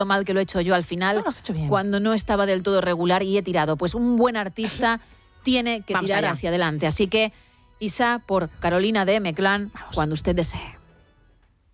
mal que lo he hecho yo al final, No, lo has hecho bien. cuando no estaba del todo regular y he tirado. Pues un buen artista tiene que Vamos tirar allá. hacia adelante. Así que, Isa, por Carolina de M-Clan, cuando usted desee.